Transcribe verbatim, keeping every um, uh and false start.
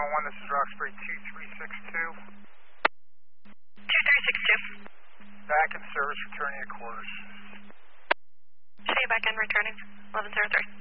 one one, this is Roxbury two three six two. two three six two. Back in service, returning to quarters. Stay back in, returning. eleven zero three.